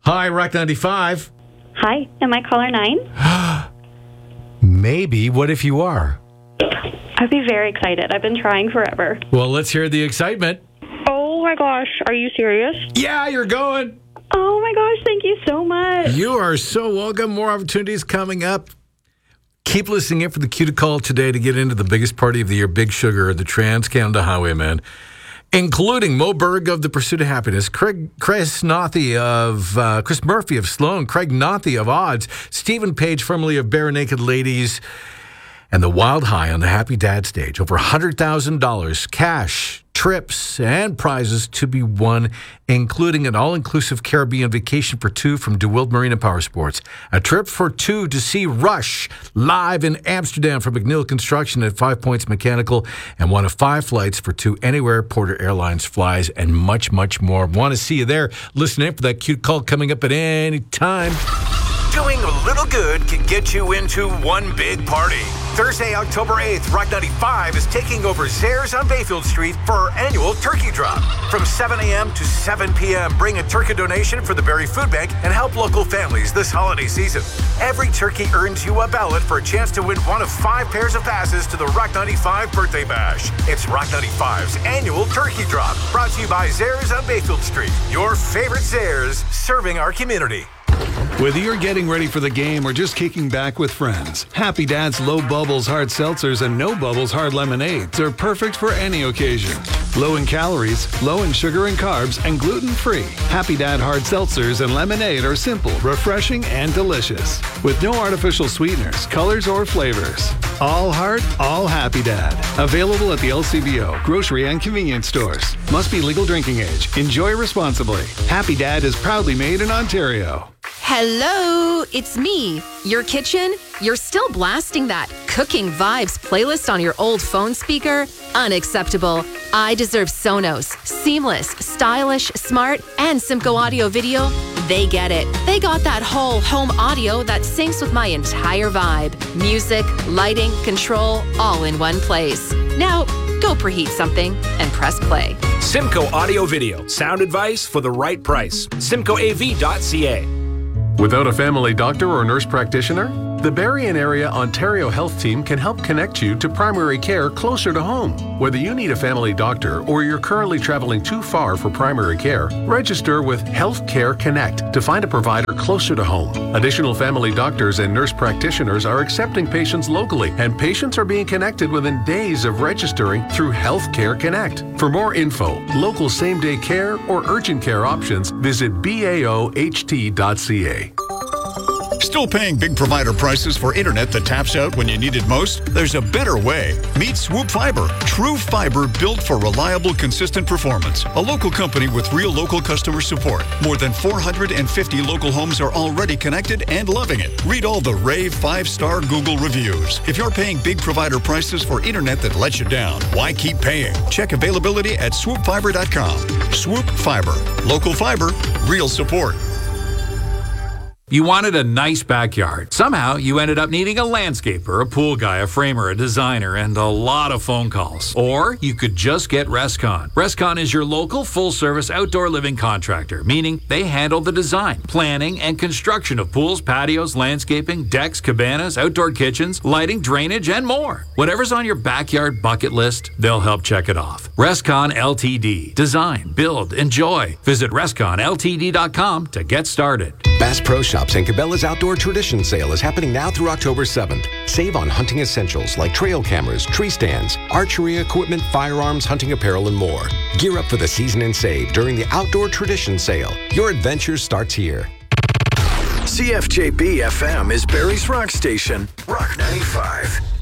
Hi, Rock 95. Hi, am I caller 9? Maybe. What if you are? I'd be very excited. I've been trying forever. Well, let's hear the excitement. Oh my gosh, are you serious? Yeah, you're going. Oh my gosh, thank you so much. You are so welcome. More opportunities coming up. Keep listening in for the cue to call today to get into the biggest party of the year, Big Sugar, the Trans-Canada Highwaymen, including Mo Berg of The Pursuit of Happiness, Chris Murphy of Sloan, Craig Nothy of Odds, Stephen Page, formerly of Bare Naked Ladies, and the Wild High on the Happy Dad stage. Over $100,000 cash, trips, and prizes to be won, including an all-inclusive Caribbean vacation for two from DeWilt Marine and Power Sports. A trip for two to see Rush live in Amsterdam from McNeil Construction at 5 Points Mechanical, and one of 5 flights for two anywhere Porter Airlines flies, and much, much more. Want to see you there. Listen in for that cute call coming up at any time. Doing a little good can get you into one big party. Thursday, October 8th, Rock 95 is taking over Zehrs on Bayfield Street for our annual turkey drop. From 7 a.m. to 7 p.m., bring a turkey donation for the Barrie Food Bank and help local families this holiday season. Every turkey earns you a ballot for a chance to win one of 5 pairs of passes to the Rock 95 Birthday Bash. It's Rock 95's annual turkey drop, brought to you by Zehrs on Bayfield Street. Your favorite Zehrs, serving our community. Whether you're getting ready for the game or just kicking back with friends, Happy Dad's Low Bubbles Hard Seltzers and No Bubbles Hard Lemonades are perfect for any occasion. Low in calories, low in sugar and carbs, and gluten-free. Happy Dad Hard Seltzers and Lemonade are simple, refreshing, and delicious. With no artificial sweeteners, colors, or flavors. All heart, all Happy Dad. Available at the LCBO, grocery, and convenience stores. Must be legal drinking age. Enjoy responsibly. Happy Dad is proudly made in Ontario. Hello, it's me, your kitchen. You're still blasting that Cooking Vibes playlist on your old phone speaker? Unacceptable. I deserve Sonos. Seamless, stylish, smart, and Simco Audio Video. They get it. They got that whole home audio that syncs with my entire vibe. Music, lighting, control, all in one place. Now, go preheat something and press play. Simco Audio Video. Sound advice for the right price. SimcoAV.ca. Without a family doctor or nurse practitioner, the Barrie and Area Ontario Health Team can help connect you to primary care closer to home. Whether you need a family doctor or you're currently traveling too far for primary care, register with Healthcare Connect to find a provider closer to home. Additional family doctors and nurse practitioners are accepting patients locally, and patients are being connected within days of registering through Healthcare Connect. For more info, local same-day care or urgent care options, visit baoht.ca. Still paying big provider prices for internet that taps out when you need it most? There's a better way. Meet Swoop Fiber. True fiber built for reliable, consistent performance. A local company with real local customer support. More than 450 local homes are already connected and loving it. Read all the rave 5-star Google reviews. If you're paying big provider prices for internet that lets you down, why keep paying? Check availability at swoopfiber.com. Swoop Fiber. Local fiber, real support. You wanted a nice backyard. Somehow, you ended up needing a landscaper, a pool guy, a framer, a designer, and a lot of phone calls. Or you could just get Rescon. Rescon is your local full-service outdoor living contractor, meaning they handle the design, planning, and construction of pools, patios, landscaping, decks, cabanas, outdoor kitchens, lighting, drainage, and more. Whatever's on your backyard bucket list, they'll help check it off. Rescon Ltd. Design, build, enjoy. Visit ResconLTD.com to get started. Bass Pro Shops and Cabela's Outdoor Tradition Sale is happening now through October 7th. Save on hunting essentials like trail cameras, tree stands, archery equipment, firearms, hunting apparel, and more. Gear up for the season and save during the Outdoor Tradition Sale. Your adventure starts here. CFJB FM is Barrie's rock station, Rock 95.